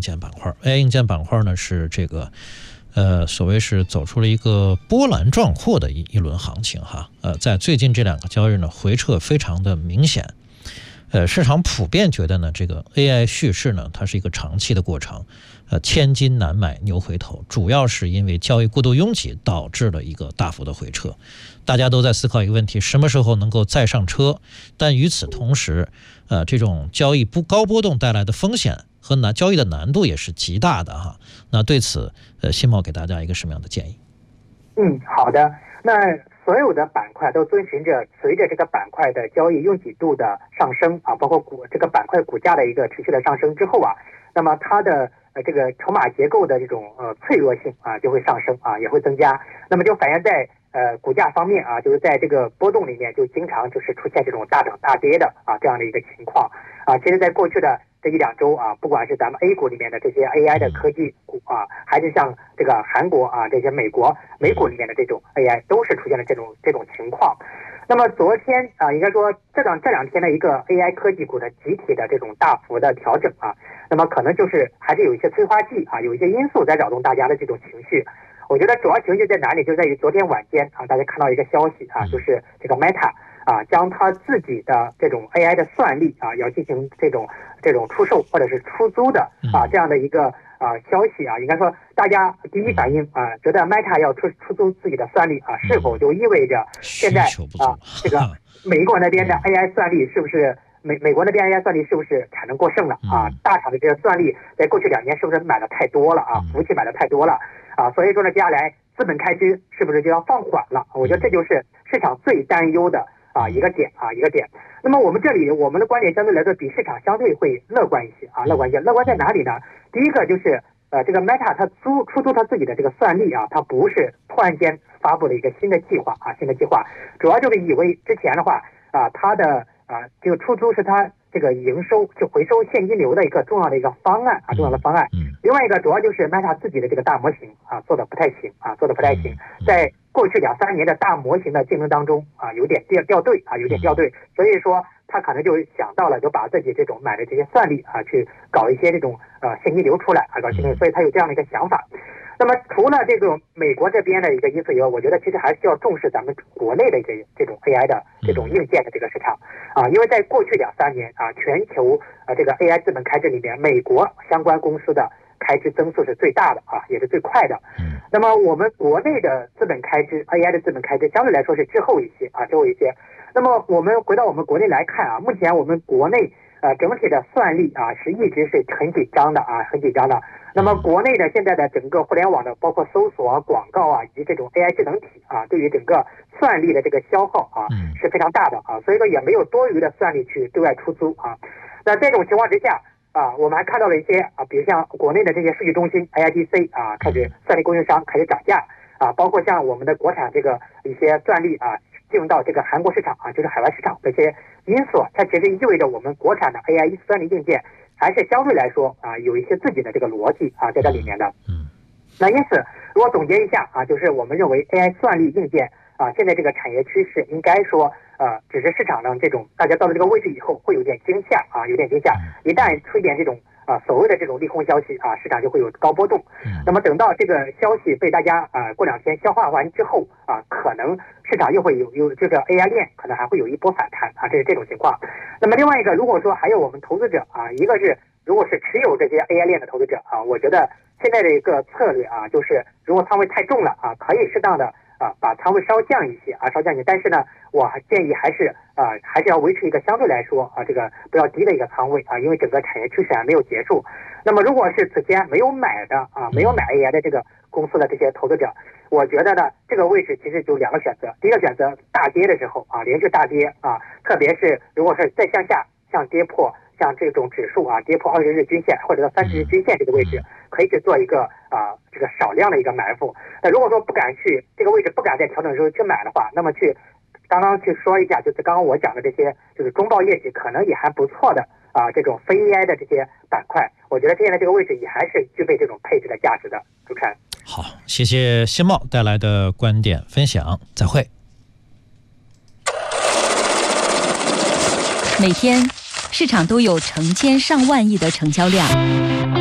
件板块。AI 硬件板块呢是这个所谓是走出了一个波澜壮阔的一轮行情哈。在最近这2个交易日呢，回撤非常的明显。市场普遍觉得呢，这个 AI 叙事呢，它是一个长期的过程，千金难买牛回头，主要是因为交易过度拥挤导致了一个大幅的回撤。大家都在思考一个问题，什么时候能够再上车？但与此同时，这种交易高波动带来的风险和交易的难度也是极大的哈。那对此，新茂给大家一个什么样的建议？ 好的。那所有的板块都遵循着随着这个板块的交易拥挤度的上升啊，包括这个板块股价的一个持续的上升之后啊，那么它的这个筹码结构的这种脆弱性啊就会上升啊，也会增加。那么就反映在股价方面啊，就是在这个波动里面就经常就是出现这种大涨大跌的这样的一个情况啊。其实在过去的这1-2周啊，不管是咱们 A 股里面的这些 AI 的科技股啊，还是像这个韩国啊这些美股里面的这种 AI， 都是出现了这种情况。那么昨天啊，应该说这两天的一个 AI 科技股的集体的这种大幅的调整啊，那么可能就是还是有一些催化剂啊，有一些因素在扰动大家的这种情绪。我觉得主要情绪在哪里，就在于昨天晚间啊，大家看到一个消息啊，就是这个 Meta 啊，将他自己的这种 AI 的算力啊，要进行这种出售或者是出租的这样的一个消息啊，应该说大家第一反应啊，觉得 Meta 要出租自己的算力啊，是否就意味着现在这个美国那边的 AI 算力是不是美国那边 AI 算力是不是产能过剩了啊？大厂的这个算力在过去2年是不是买的太多了啊？服务器买的太多了啊？所以说呢，接下来资本开支是不是就要放缓了？我觉得这就是市场最担忧的一个点。那么我们的观点相对来说比市场相对会乐观一些啊，乐观在哪里呢？第一个就是这个 Meta 它出租它自己的这个算力啊，它不是突然间发布了一个新的计划，主要就是以为之前的话它的这个出租是它这个营收就回收现金流的一个重要的方案。另外一个主要就是 Meta 自己的这个大模型做的不太行，在过去2-3年的大模型的竞争当中有点掉队，所以说他可能就想到了就把自己这种买的这些算力去搞一些这种现金流出来所以他有这样的一个想法。那么除了这种美国这边的一个因素以外，我觉得其实还是要重视咱们国内的这种 AI 的这种硬件的这个市场因为在过去2-3年全球这个 AI 资本开支里面，美国相关公司的开支增速是最大的也是最快的。那么我们国内的资本开支 AI 的资本开支相对来说是滞后一些。那么我们回到我们国内来看目前我们国内整体的算力是一直是很紧张的。那么国内的现在的整个互联网的包括搜索广告以及这种 AI 智能体对于整个算力的这个消耗是非常大的所以说也没有多余的算力去对外出租那这种情况之下我们还看到了一些比如像国内的这些数据中心 AIDC 开始算力供应商开始涨价包括像我们的国产这个一些算力进入到这个韩国市场就是海外市场这些因素它其实意味着我们国产的 AI 算力硬件还是相对来说有一些自己的这个逻辑在这里面的。那因此如果总结一下就是我们认为 AI 算力硬件现在这个产业趋势应该说只是市场上这种大家到了这个位置以后会有点惊吓一旦出现这种所谓的这种利空消息市场就会有高波动。那么等到这个消息被大家过2天消化完之后可能市场又会有这个 AI 链可能还会有一波反弹这是这种情况。那么另外一个，如果说还有我们投资者一个是如果是持有这些 AI 链的投资者我觉得现在的一个策略就是如果仓位太重了可以适当的把仓位稍降一些，但是呢，我建议还是要维持一个相对来说这个不要低的一个仓位因为整个产业趋势还没有结束。那么如果是此前没有买的没有买 AI 的这个公司的这些投资者，我觉得呢这个位置其实就2个选择。第一个选择大跌的时候连续大跌特别是如果是再向下像跌破像这种指数跌破20日均线或者到30日均线这个位置，可以去做一个这个少量的一个埋伏。那如果说不敢去这个位置不敢在调整的时候去买的话，那么刚刚去说一下，就是刚刚我讲的这些就是中报业绩可能也还不错的这种非 AI 的这些板块，我觉得现在这个位置也还是具备这种配置的价值的。主持人， 好，谢谢新茂带来的观点分享，再会。 每天市场都有成千上万亿的成交量，